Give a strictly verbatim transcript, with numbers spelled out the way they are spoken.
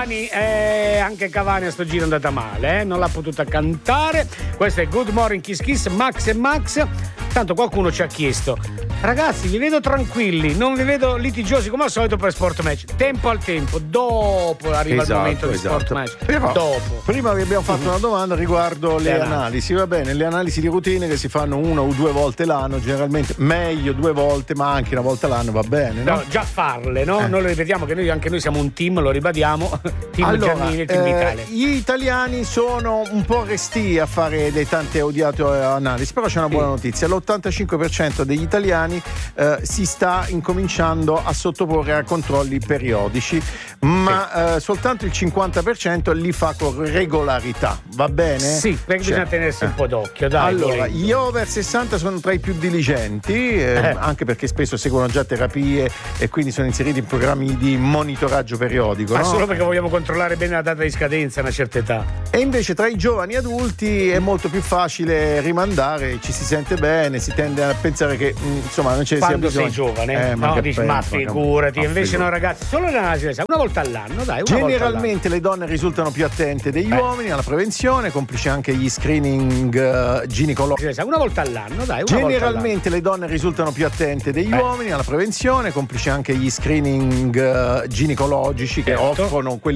Cavani, eh, anche Cavani a sto giro è andata male, eh? Non l'ha potuta cantare. Questo è Good Morning Kiss Kiss, Max e Max. Tanto qualcuno ci ha chiesto: ragazzi, vi vedo tranquilli, non vi vedo litigiosi come al solito per Sport Match. Tempo al tempo, dopo arriva esatto, il momento di esatto. Sport Match. Però, dopo. Prima vi abbiamo fatto una domanda riguardo le, le analisi. analisi, va bene, le analisi di routine che si fanno una o due volte l'anno, generalmente meglio due volte, ma anche una volta l'anno va bene, no? No, già farle, no? Eh. Noi lo ripetiamo che noi anche noi siamo un team, lo ribadiamo. Team allora, Giannini e Team eh, Italia. gli italiani sono un po' restii a fare dei tante odiate analisi, però c'è una buona Sì. notizia: l'ottantacinque per cento degli italiani eh, si sta incominciando a sottoporre a controlli periodici, ma sì. eh, soltanto il cinquanta per cento li fa con regolarità, va bene? Sì, perché cioè, bisogna tenersi eh. un po' d'occhio, dai. Allora, volendo. gli over sessanta sono tra i più diligenti, eh, Eh. anche perché spesso seguono già terapie e quindi sono inseriti in programmi di monitoraggio periodico. Ma no? solo perché vogliamo controllare bene la data di scadenza a una certa età. E invece tra i giovani adulti è molto più facile rimandare, ci si sente bene, si tende a pensare che mh, insomma non ce ne sia Quando bisogno. sei giovane, eh, ma no, che dici, pensa, ma figurati, ma invece figurati. no ragazzi, solo l'analisi una volta all'anno, dai, una Generalmente le donne risultano più attente degli Eh. uomini alla prevenzione, complice anche gli screening uh, ginecologici. una volta all'anno, dai, una Generalmente volta le donne risultano più attente degli Eh. uomini alla prevenzione, complice anche gli screening uh, ginecologici che Certo. offrono quelli